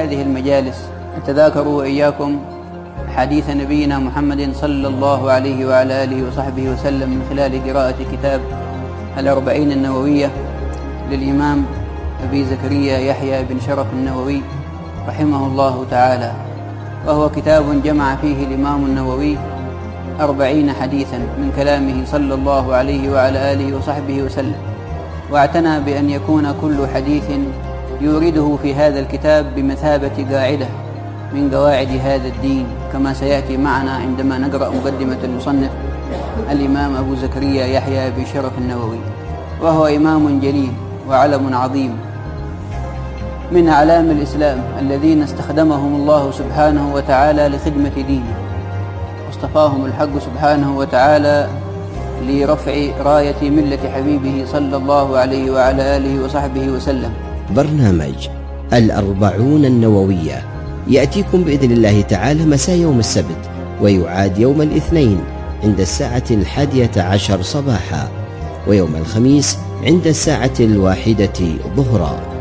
هذه المجالس نتذاكر وإياكم حديث نبينا محمد صلى الله عليه وعلى آله وصحبه وسلم من خلال قراءة كتاب الأربعين النووية للإمام أبي زكريا يحيى بن شرف النووي رحمه الله تعالى، وهو كتاب جمع فيه الإمام النووي 40 حديثا من كلامه صلى الله عليه وعلى آله وصحبه وسلم، واعتنى بأن يكون كل حديث يورده في هذا الكتاب بمثابة قاعدة من قواعد هذا الدين، كما سيأتي معنا عندما نقرأ مقدمة المصنف الإمام أبو زكريا يحيى بن شرف النووي، وهو إمام جليل وعلم عظيم من أعلام الإسلام الذين استخدمهم الله سبحانه وتعالى لخدمة دينه، واصطفاهم الحق سبحانه وتعالى لرفع راية ملة حبيبه صلى الله عليه وعلى آله وصحبه وسلم. برنامج الأربعون النووية يأتيكم بإذن الله تعالى مساء يوم السبت، ويعاد يوم الاثنين عند الساعة 11 صباحا، ويوم الخميس عند الساعة 1 ظهرا.